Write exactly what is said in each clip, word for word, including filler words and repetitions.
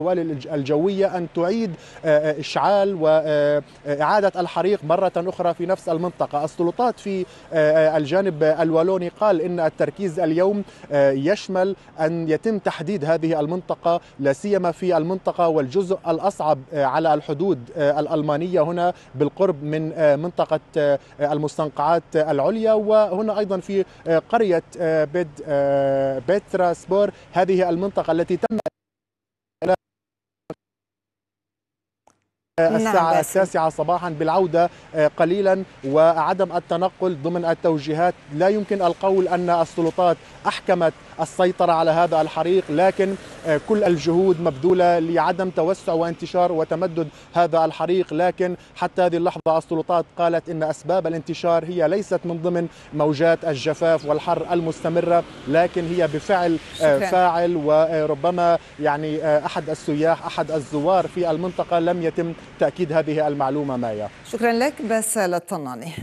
الجوية أن تعيد إشعال وإعادة الحريق مرة أخرى في نفس المنطقة. السلطات في الجانب الوالوني قال إن التركيز اليوم يشمل أن يتم تحديد هذه المنطقة، لا سيما في المنطقة والجزء الأصعب على الحدود الألمانية هنا بالقرب من منطقة المستنقعات العليا، وهنا أيضا في قرية بيد بيتراسبور، هذه المنطقة التي تم الساعة التاسعة صباحا بالعودة قليلا وعدم التنقل ضمن التوجيهات. لا يمكن القول أن السلطات أحكمت السيطرة على هذا الحريق، لكن كل الجهود مبذولة لعدم توسع وانتشار وتمدد هذا الحريق. لكن حتى هذه اللحظة السلطات قالت إن أسباب الانتشار هي ليست من ضمن موجات الجفاف والحر المستمرة، لكن هي بفعل شكرا. فاعل، وربما يعني أحد السياح أحد الزوار في المنطقة لم يتم تأكيد هذه المعلومة. مايا، شكرا لك. باسل الطناني.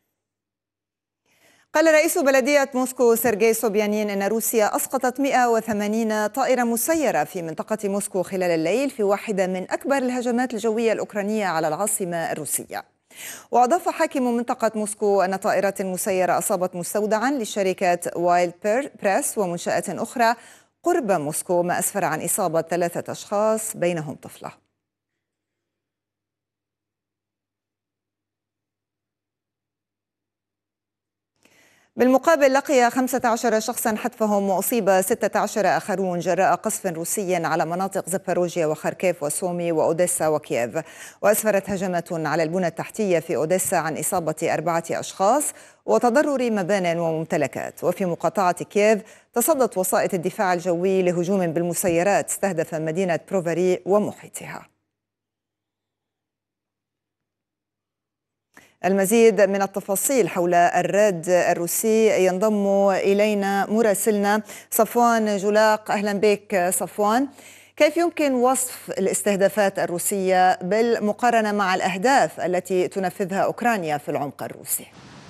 قال رئيس بلدية موسكو سيرجي صوبيانين إن روسيا أسقطت مئة وثمانين طائرة مسيرة في منطقة موسكو خلال الليل في واحدة من أكبر الهجمات الجوية الأوكرانية على العاصمة الروسية. وأضاف حاكم منطقة موسكو أن طائرات مسيرة أصابت مستودعا لشركة وايلد بريس ومنشآت أخرى قرب موسكو، ما أسفر عن إصابة ثلاثة أشخاص بينهم طفلة. بالمقابل لقي خمسة عشر شخصا حتفهم وأصيب ستة عشر آخرون جراء قصف روسي على مناطق زاباروجيا وخاركيف وسومي وأوديسا وكييف. وأسفرت هجمات على البنى التحتية في أوديسا عن إصابة أربعة أشخاص وتضرر مبان وممتلكات. وفي مقاطعة كييف تصدت وسائط الدفاع الجوي لهجوم بالمسيرات استهدف مدينة بروفاري ومحيطها. المزيد من التفاصيل حول الرد الروسي ينضم إلينا مراسلنا صفوان جلاق. أهلا بك صفوان. كيف يمكن وصف الاستهدافات الروسية بالمقارنة مع الأهداف التي تنفذها أوكرانيا في العمق الروسي؟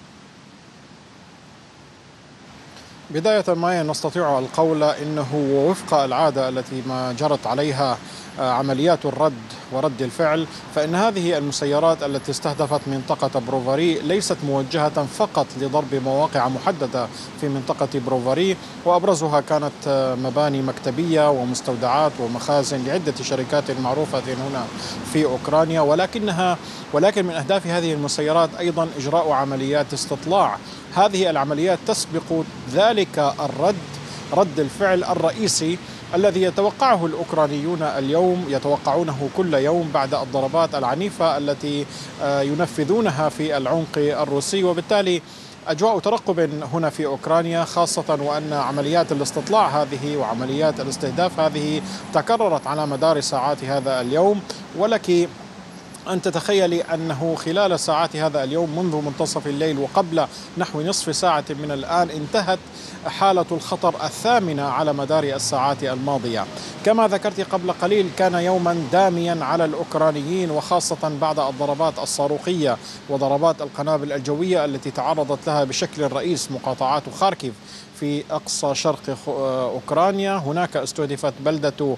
بداية ما نستطيع القول إنه وفق العادة التي ما جرت عليها عمليات الرد ورد الفعل، فإن هذه المسيرات التي استهدفت منطقة بروفاري ليست موجهة فقط لضرب مواقع محددة في منطقة بروفاري، وأبرزها كانت مباني مكتبية ومستودعات ومخازن لعدة شركات معروفة هنا في أوكرانيا، ولكنها ولكن من أهداف هذه المسيرات أيضا إجراء عمليات استطلاع. هذه العمليات تسبق ذلك الرد رد الفعل الرئيسي الذي يتوقعه الأوكرانيون اليوم، يتوقعونه كل يوم بعد الضربات العنيفة التي ينفذونها في العمق الروسي. وبالتالي أجواء ترقب هنا في أوكرانيا، خاصة وأن عمليات الاستطلاع هذه وعمليات الاستهداف هذه تكررت على مدار ساعات هذا اليوم. ولك أن تتخيلي أنه خلال ساعات هذا اليوم منذ منتصف الليل وقبل نحو نصف ساعة من الآن انتهت حالة الخطر الثامنة على مدار الساعات الماضية. كما ذكرت قبل قليل كان يوما داميا على الأوكرانيين، وخاصة بعد الضربات الصاروخية وضربات القنابل الجوية التي تعرضت لها بشكل رئيس مقاطعات خاركيف في أقصى شرق أوكرانيا. هناك استهدفت بلدة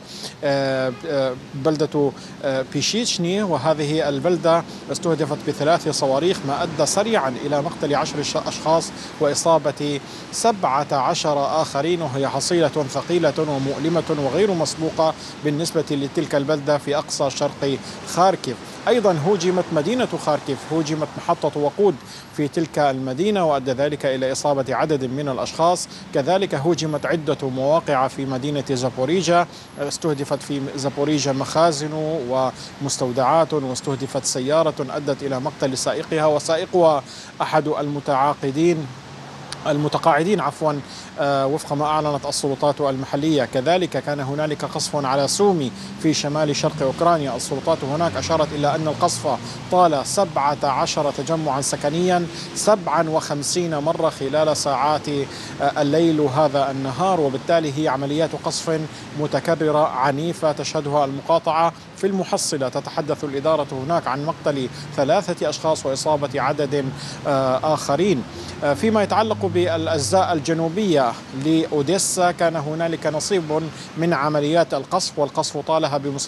بلدة بيشيتشني، وهذه البلدة استهدفت بثلاث صواريخ ما أدى سريعا إلى مقتل عشر أشخاص وإصابة سبعة عشر آخرين، وهي حصيلة ثقيلة ومؤلمة وغير مسبوقة بالنسبة لتلك البلدة في أقصى شرق خاركيف. أيضا هوجمت مدينة خاركيف، هوجمت محطة وقود في تلك المدينة وأدى ذلك إلى إصابة عدد من الأشخاص. كذلك هوجمت عدة مواقع في مدينة زابوريجا، استهدفت في زابوريجا مخازن ومستودعات، واستهدفت سيارة أدت إلى مقتل سائقها، وسائقها أحد المتعاقدين المتقاعدين عفوا وفق ما أعلنت السلطات المحلية. كذلك كان هنالك قصف على سومي في شمال شرق أوكرانيا. السلطات هناك أشارت إلى أن القصف طال سبعة عشر تجمعا سكنيا سبعا وخمسين مرة خلال ساعات الليل هذا النهار، وبالتالي هي عمليات قصف متكررة عنيفة تشهدها المقاطعة. في المحصلة تتحدث الإدارة هناك عن مقتل ثلاثة أشخاص وإصابة عدد آخرين. فيما يتعلق بالأجزاء الجنوبية لأوديسا كان هنالك نصيب من عمليات القصف، والقصف طالها بمساعدة